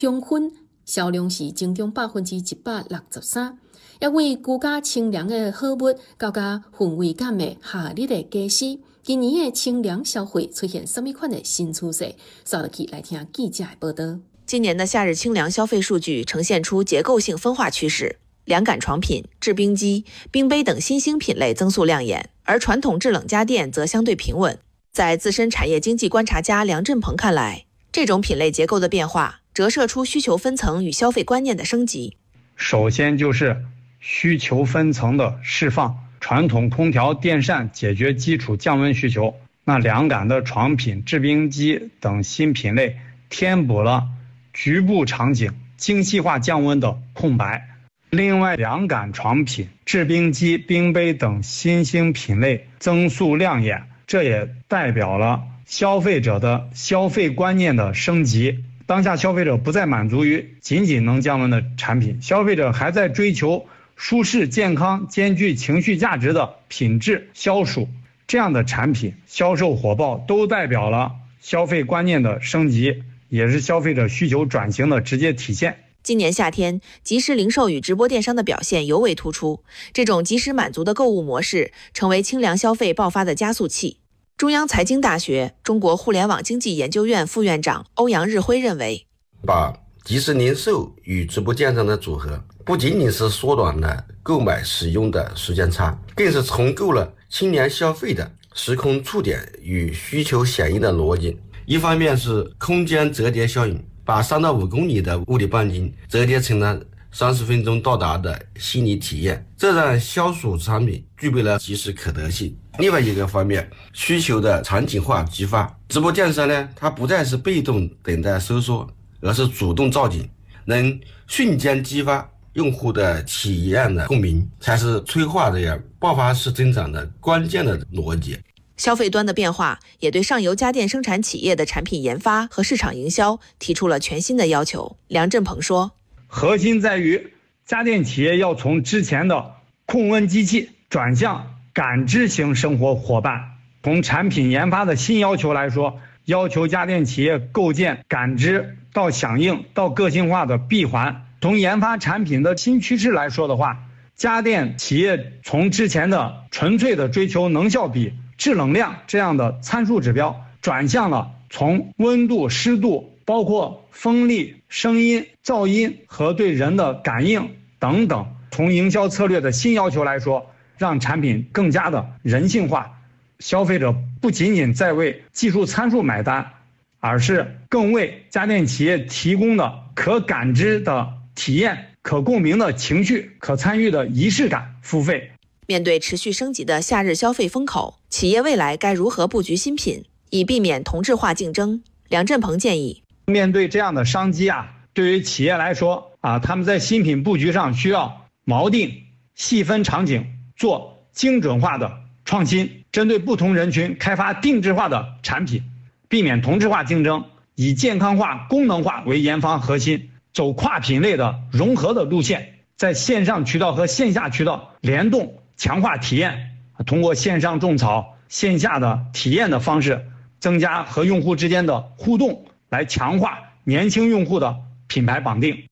香薰销量是增长163%，也为居家清凉的好物，交加氛围感的夏日的家私。今年的清凉消费出现什么款的新趋势？稍落去来听记者的报道。 今年的夏日清凉消费数据呈现出结构性分化趋势，凉感床品、制冰机、冰杯等新兴品类增速亮眼，而传统制冷家电则相对平稳。在资深产业经济观察家梁振鹏看来，这种品类结构的变化折射出需求分层与消费观念的升级。 首先就是需求分层的释放，传统空调、电扇解决基础降温需求，那凉感的床品、制冰机等新品类填补了局部场景精细化降温的空白。另外，凉感床品、制冰机、冰杯等新兴品类增速亮眼，这也代表了消费者的消费观念的升级。当下消费者不再满足于仅仅能降温的产品，消费者还在追求舒适、健康、兼具情绪价值的品质消暑。这样的产品销售火爆，都代表了消费观念的升级，也是消费者需求转型的直接体现。 今年夏天，即时零售与直播电商的表现尤为突出，这种即时满足的购物模式成为清凉消费爆发的加速器。中央财经大学中国互联网经济研究院副院长欧阳日辉认为， 把即时零售与直播电商的组合，不仅仅是缩短了购买使用的时间差，更是重构了清凉消费的时空触点与需求响应的逻辑。一方面是空间折叠效应，把3到5公里的物理半径折叠成了30分钟到达的心理体验，这让消暑产品具备了即时可得性。另外一个方面，需求的场景化激发，直播电商呢，它不再是被动等待收缩，而是主动造景，能瞬间激发用户的体验的共鸣，才是催化这样爆发式增长的关键的逻辑。 消费端的变化也对上游家电生产企业的产品研发和市场营销提出了全新的要求。梁振鹏说， 核心在于家电企业要从之前的控温机器转向感知型生活伙伴。从产品研发的新要求来说，要求家电企业构建感知到响应到个性化的闭环。从研发产品的新趋势来说的话，家电企业从之前的纯粹的追求能效比、制冷量这样的参数指标，转向了从温度、湿度，包括风力、声音、噪音和对人的感应等等，从营销策略的新要求来说，让产品更加的人性化。消费者不仅仅在为技术参数买单，而是更为家电企业提供的可感知的体验、可共鸣的情绪、可参与的仪式感付费。 面对持续升级的夏日消费风口，企业未来该如何布局新品，以避免同质化竞争？梁振鹏建议， 面对这样的商机对于企业来说他们在新品布局上需要锚定、细分场景，做精准化的创新，针对不同人群开发定制化的产品，避免同质化竞争，以健康化、功能化为研发核心，走跨品类的融合的路线，在线上渠道和线下渠道联动，强化体验，通过线上种草、线下的体验的方式，增加和用户之间的互动，来强化年轻用户的品牌绑定。